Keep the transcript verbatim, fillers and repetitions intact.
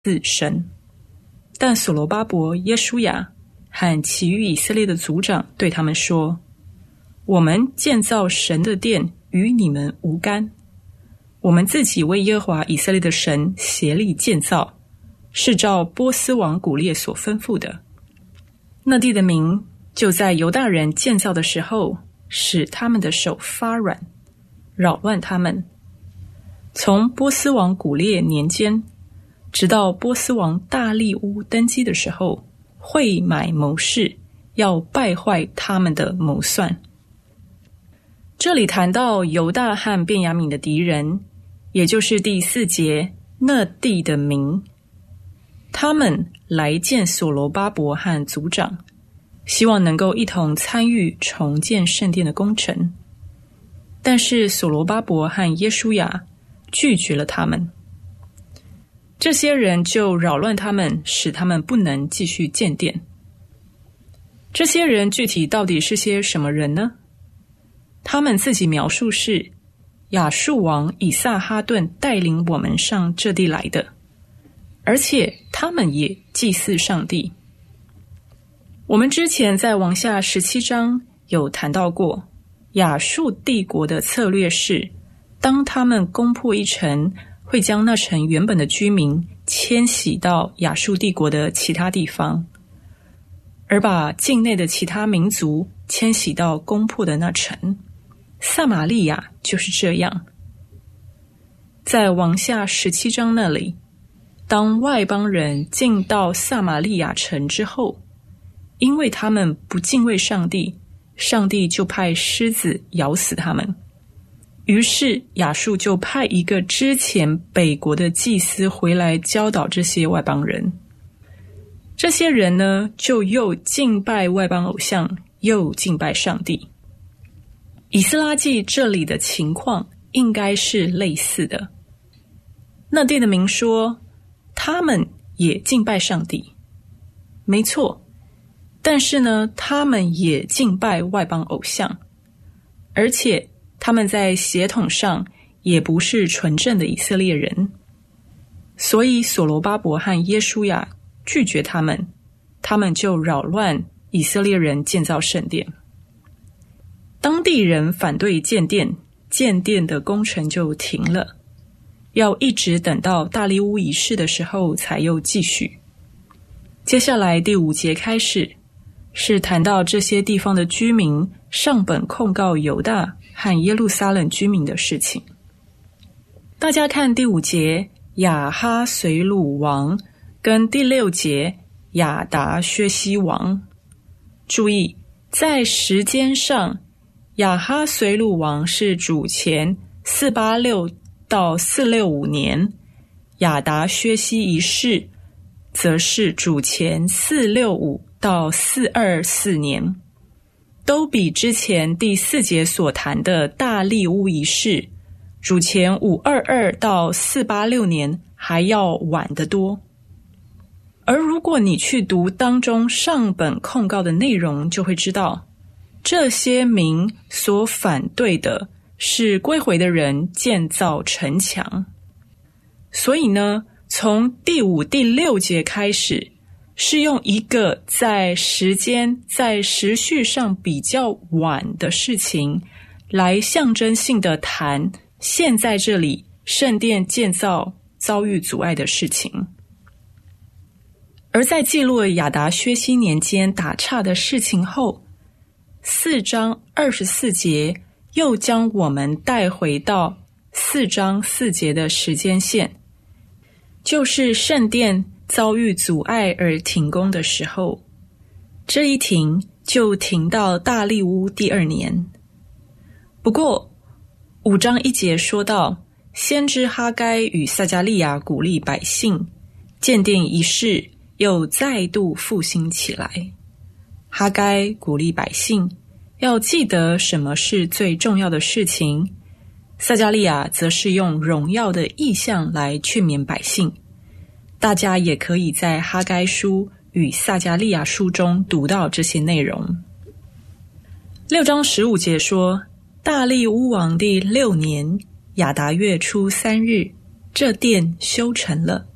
自身。但所罗巴伯、耶书亚和其余以色列的族长对他们说：我们建造神的殿与你们无干，我们自己为耶和华以色列的神协力建造，是照波斯王古列所吩咐的。那地的民就在犹大人建造的时候，使他们的手发软，扰乱他们。从波斯王古列年间，直到波斯王大利乌登基的时候，会买谋士，要败坏他们的谋算。这里谈到犹大和便雅悯的敌人，也就是第四节那地的民，他们来见所罗巴伯和族长，希望能够一同参与重建圣殿的工程。但是所罗巴伯和耶书亚拒绝了他们，这些人就扰乱他们，使他们不能继续建殿。这些人具体到底是些什么人呢？他们自己描述是亚述王以撒哈顿带领我们上这地来的，而且他们也祭祀上帝。我们之前在王下十七章有谈到过，亚述帝国的策略是，当他们攻破一城，会将那城原本的居民迁徙到亚述帝国的其他地方，而把境内的其他民族迁徙到攻破的那城。撒玛利亚就是这样。在王下十七章那里，当外邦人进到撒玛利亚城之后，因为他们不敬畏上帝，上帝就派狮子咬死他们。于是亚述就派一个之前北国的祭司回来教导这些外邦人。这些人呢，就又敬拜外邦偶像，又敬拜上帝。以斯拉记这里的情况应该是类似的。那地的民说，他们也敬拜上帝，没错，但是呢，他们也敬拜外邦偶像，而且他们在血统上也不是纯正的以色列人。所以所罗巴伯和耶书亚拒绝他们，他们就扰乱以色列人建造圣殿。当地人反对建殿，建殿的工程就停了，要一直等到大利乌一世的时候才又继续。接下来第五节开始，是谈到这些地方的居民上本控告犹大和耶路撒冷居民的事情。大家看第五节亚哈随鲁王跟第六节亚达薛西王，注意在时间上，亚哈随鲁王是主前四八六到四六五年，亚达薛西一世则是主前四六五到四二四年，都比之前第四节所谈的大利乌一世主前五二二到四八六年还要晚得多。而如果你去读当中上本控告的内容，就会知道这些民所反对的是归回的人建造城墙。所以呢，从第五、第六节开始，是用一个在时间、在时序上比较晚的事情，来象征性的谈现在这里圣殿建造遭遇阻碍的事情。而在记录亚达薛西年间打岔的事情后，四章二十四节又将我们带回到四章四节的时间线，就是圣殿遭遇阻碍而停工的时候。这一停就停到大利乌第二年。不过五章一节说到，先知哈该与撒迦利亚鼓励百姓，建殿仪式又再度复兴起来。哈该鼓励百姓要记得什么是最重要的事情，撒迦利亚则是用荣耀的意象来劝勉百姓。大家也可以在哈该书与撒迦利亚书中读到这些内容。六章十五节说，大利乌王第六年亚达月初三日，这殿修成了。